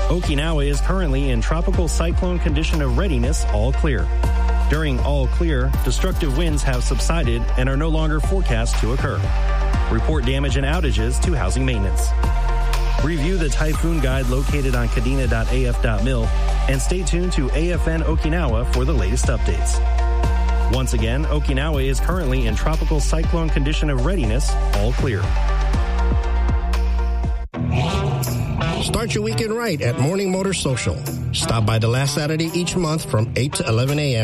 Okinawa is currently in tropical cyclone condition of readiness, all clear. During all clear, destructive winds have subsided and are no longer forecast to occur. Report damage and outages to housing maintenance. Review the typhoon guide located on kadena.af.mil and stay tuned to AFN Okinawa for the latest updates. Once again, Okinawa is currently in tropical cyclone condition of readiness, all clear. Start your weekend right at Morning Motor Social. Stop by the last Saturday each month from 8 to 11 a.m.